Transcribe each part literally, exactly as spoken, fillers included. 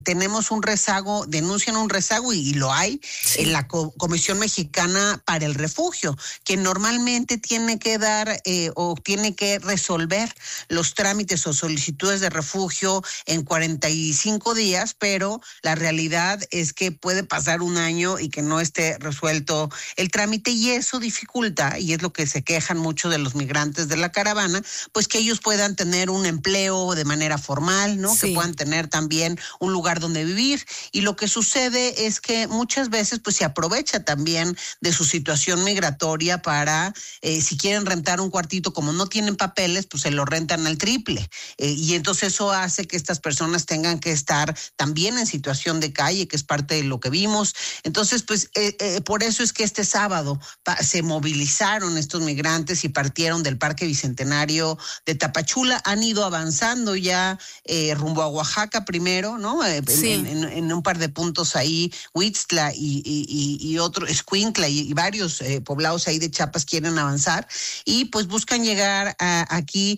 tenemos un rezago, denuncian un rezago y, y lo hay sí. en la Co- Comisión Mexicana para el Refugio, que normalmente tiene que dar eh, o tiene que resolver los trámites o solicitudes de refugio en cuarenta y cinco días, pero la realidad es que puede pasar un año y que no esté resuelto el trámite, y eso dificulta, y es lo que se quejan muchos de los migrantes de la caravana, pues que ellos puedan tener un empleo de manera formal, ¿no? Sí. Que puedan tener también un lugar donde vivir, y lo que sucede es que muchas veces pues se aprovecha también de su situación migratoria para, eh, si quieren rentar un cuartito, como no tienen papeles, pues se lo rentan al triple, eh, y entonces eso hace que estas personas tengan que estar también en situación de calle, que es parte de lo que vimos. Entonces pues eh, eh, por eso es que este sábado pa- se movilizaron estos migrantes y partieron del Parque Bicentenario de Tapachula, han ido avanzando ya eh, rumbo a Oaxaca primero, ¿no? Eh, sí. en, en, en un par de puntos ahí, Huixtla y, y, y, y otro, Escuintla y, y varios eh, poblados ahí de Chiapas quieren avanzar, y pues buscan llegar a, aquí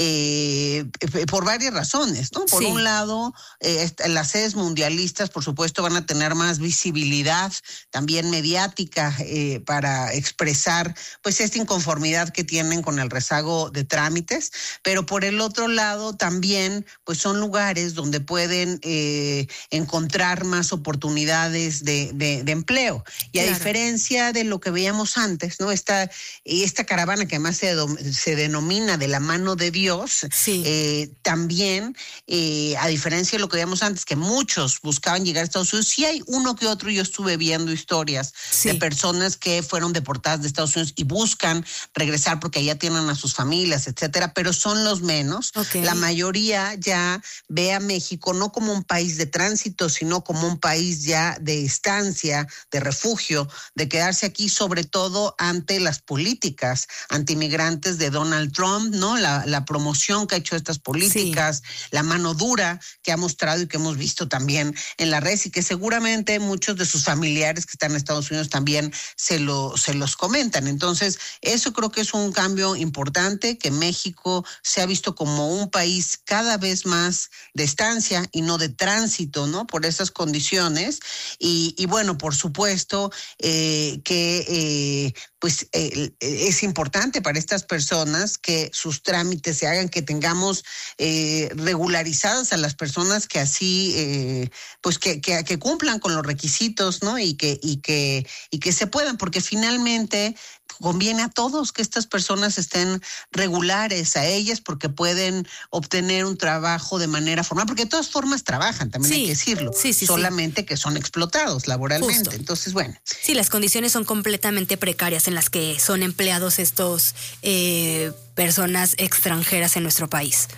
eh, por varias razones, ¿no? Por sí. un lado, eh, las sedes mundialistas, por supuesto, van a tener más visibilidad, también mediática, eh, para expresar pues esta inconformidad que tienen con el rezago de trámites, pero por el otro lado también pues son lugares donde pueden eh, encontrar más oportunidades de, de, de empleo. Y a claro. diferencia de lo que veíamos antes, ¿no? Esta, esta caravana que además se, se denomina de la mano de Dios, sí. eh, también, eh, a diferencia de lo que veíamos antes, que muchos buscaban llegar a Estados Unidos, sí hay uno que otro, yo estuve viendo historias sí. de personas que fueron deportadas de Estados Unidos y buscan regresar porque allá tienen a sus familias, etcétera, pero son los menos. Okay. La mayoría ya ve a México no como un país de tránsito, sino como un país ya de estancia, de refugio, de quedarse aquí, sobre todo ante las políticas antimigrantes de Donald Trump, ¿no? La, la promoción que ha hecho estas políticas, sí. la mano dura que ha mostrado y que hemos visto también en la red, y que seguramente muchos de sus familiares que están en Estados Unidos también se, lo, se los comentan. Entonces, eso creo que es un cambio importante, que México se ha visto como un país cada vez más de estancia y no de tránsito, ¿no? Por esas condiciones. Y, y bueno, por supuesto eh, que eh, pues eh, es importante para estas personas que sus trámites se hagan, que tengamos eh, regularizadas a las personas que así, eh, pues que, que, que cumplan con los requisitos, ¿no? Y que, y que, y que se puedan, porque finalmente conviene a todos que estas personas estén regulares, a ellas, porque pueden obtener un trabajo de manera formal, porque de todas formas trabajan, también sí, hay que decirlo, sí, sí, solamente sí. que son explotados laboralmente. Justo. Entonces, bueno. Sí, las condiciones son completamente precarias en las que son empleados estos eh, personas extranjeras en nuestro país.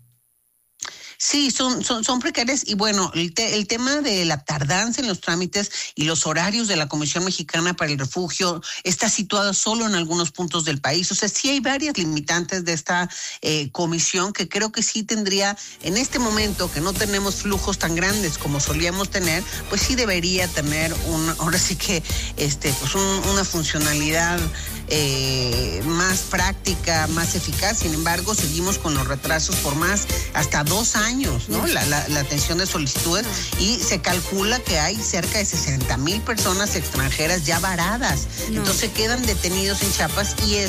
Sí, son, son, son precarias, y bueno, el, te, el tema de la tardanza en los trámites y los horarios de la Comisión Mexicana para el Refugio está situado solo en algunos puntos del país. O sea, sí hay varias limitantes de esta eh, comisión, que creo que sí tendría, en este momento que no tenemos flujos tan grandes como solíamos tener, pues sí debería tener un, ahora sí que este, pues un, una funcionalidad eh, más práctica, más eficaz. Sin embargo, seguimos con los retrasos por más hasta dos años. Años, ¿no? La, la, la atención de solicitudes, y se calcula que hay cerca de sesenta mil personas extranjeras ya varadas. No. Entonces quedan detenidos en Chiapas, y eso